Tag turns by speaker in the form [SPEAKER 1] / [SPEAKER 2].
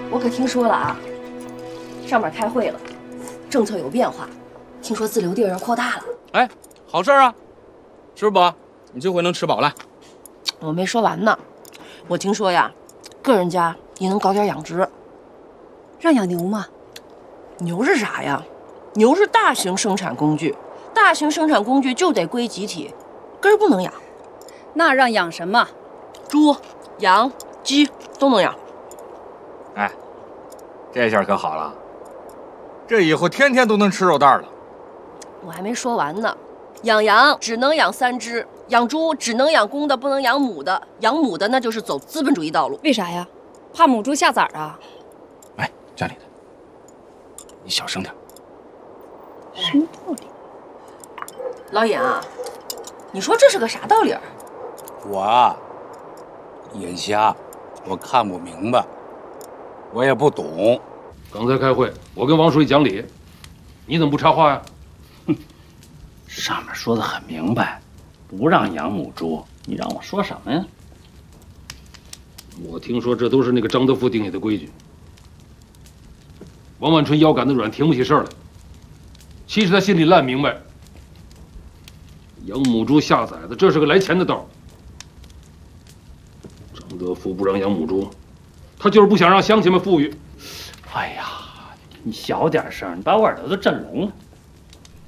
[SPEAKER 1] 我可听说了啊，上面开会了，政策有变化，听说自留地让扩大了。
[SPEAKER 2] 哎，好事啊！吃不饱，你这回能吃饱了。
[SPEAKER 1] 我没说完呢，我听说呀，个人家也能搞点养殖。
[SPEAKER 3] 让养牛吗？
[SPEAKER 1] 牛是啥呀？牛是大型生产工具，大型生产工具就得归集体，根儿不能养。
[SPEAKER 3] 那让养什么？
[SPEAKER 1] 猪、羊、鸡都能养。
[SPEAKER 4] 哎，这下可好了，这以后天天都能吃肉蛋了。
[SPEAKER 1] 我还没说完呢，养羊只能养3只，养猪只能养公的，不能养母的。养母的那就是走资本主义道路。
[SPEAKER 3] 为啥呀？怕母猪下崽儿啊？
[SPEAKER 2] 哎，家里的，你小声点。
[SPEAKER 3] 什么道理？
[SPEAKER 1] 老尹啊，你说这是个啥道理？
[SPEAKER 5] 我啊，眼瞎，我看不明白，我也不懂。
[SPEAKER 6] 刚才开会，我跟王书记讲理，你怎么不插话呀？
[SPEAKER 7] 上面说的很明白，不让养母猪，你让我说什么呀？
[SPEAKER 6] 我听说这都是那个张德富定下的规矩。王万春腰杆子软，挺不起事儿来。其实他心里烂明白，养母猪下崽子，这是个来钱的道。张德富不让养母猪，他就是不想让乡亲们富裕。
[SPEAKER 7] 哎呀，你小点声，你把我耳朵都震聋了。